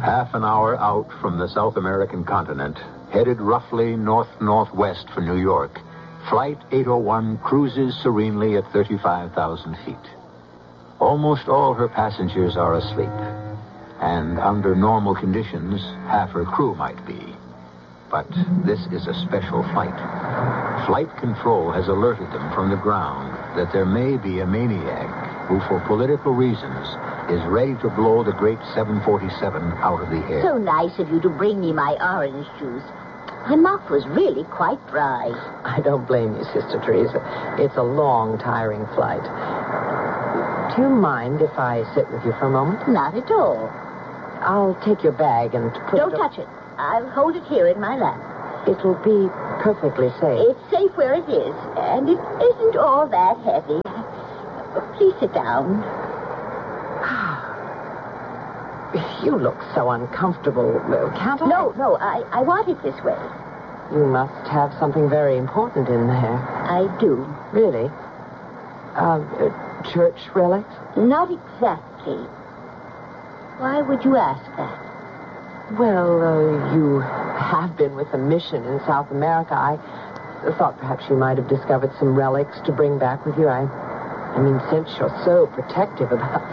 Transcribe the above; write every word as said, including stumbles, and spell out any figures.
Half an hour out from the South American continent, headed roughly north-northwest for New York, Flight eight oh one cruises serenely at thirty-five thousand feet. Almost all her passengers are asleep, and under normal conditions, half her crew might be. But this is a special flight. Flight control has alerted them from the ground that there may be a maniac who, for political reasons, is ready to blow the great seven forty-seven out of the air. So nice of you to bring me my orange juice. My mouth was really quite dry. I don't blame you, Sister Teresa. It's a long, tiring flight. Do you mind if I sit with you for a moment? Not at all. I'll take your bag and put Don't it... touch it. I'll hold it here in my lap. It'll be perfectly safe. It's safe where it is, and it isn't all that heavy. Please sit down. You look so uncomfortable. Can't I? No, no, I, I want it this way. You must have something very important in there. I do. Really? Uh, uh, church relics? Not exactly. Why would you ask that? Well, uh, you have been with a mission in South America. I thought perhaps you might have discovered some relics to bring back with you. I, I mean, since you're so protective about